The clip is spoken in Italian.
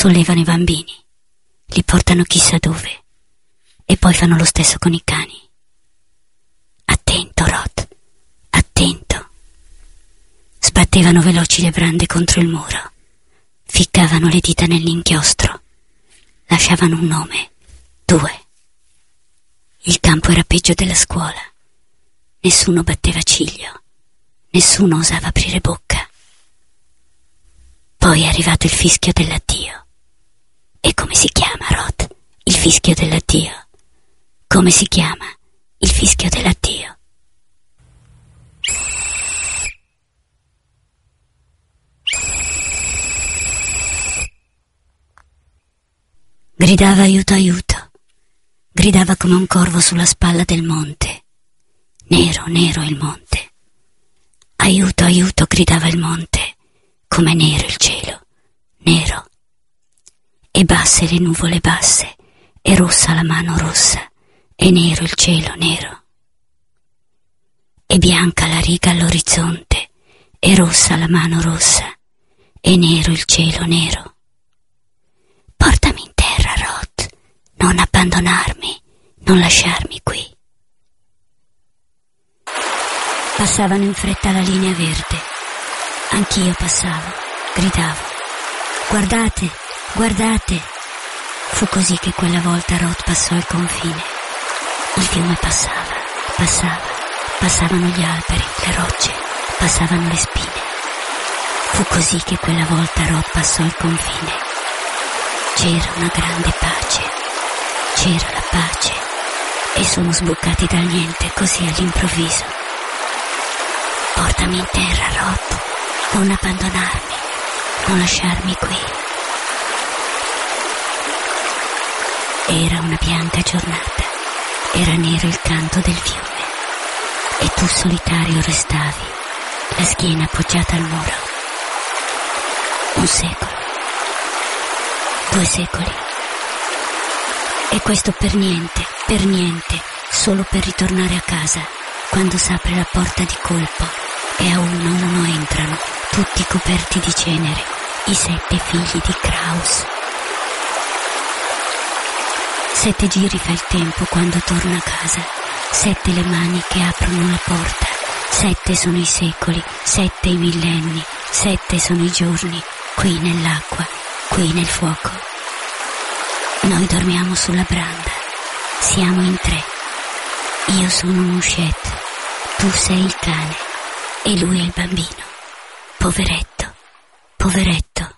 sollevano i bambini, li portano chissà dove e poi fanno lo stesso con i cani. Attento, Rod, attento. Sbattevano veloci le brande contro il muro, ficcavano le dita nell'inchiostro, lasciavano un nome, 2. Il campo era peggio della scuola. Nessuno batteva ciglio, nessuno osava aprire bocca. Poi è arrivato il fischio dell'addio. E come si chiama, Rod, il fischio dell'addio? Come si chiama il fischio dell'addio? Gridava aiuto, aiuto. Gridava come un corvo sulla spalla del monte. Nero, nero il monte. Aiuto, aiuto, gridava il monte. Com'è nero il cielo, nero. E basse le nuvole basse, e rossa la mano rossa, e nero il cielo nero. E bianca la riga all'orizzonte, e rossa la mano rossa, e nero il cielo nero. Portami in terra, Rod, non abbandonarmi, non lasciarmi qui. Passavano in fretta la linea verde. Anch'io passavo, gridavo. Guardate, guardate. Fu così che quella volta Rod passò il confine. Il fiume passava, passavano gli alberi, le rocce, passavano le spine. Fu così che quella volta Rod passò il confine. C'era una grande pace, c'era la pace, e sono sbucati dal niente così all'improvviso. Portami in terra, Rod, non abbandonarmi, non lasciarmi qui. Era una bianca giornata, era nero il canto del fiume, e tu solitario restavi, la schiena appoggiata al muro. Un secolo, 2 secoli. E questo per niente, solo per ritornare a casa, quando s'apre la porta di colpo e a uno entrano, tutti coperti di cenere, i 7 figli di Kraus. 7 giri fa il tempo quando torna a casa, 7 le mani che aprono la porta, 7 sono i secoli, 7 i millenni, 7 sono i giorni, qui nell'acqua, qui nel fuoco. Noi dormiamo sulla branda, siamo in 3. Io sono Mouchette, tu sei il cane e lui è il bambino. Poveretto, poveretto.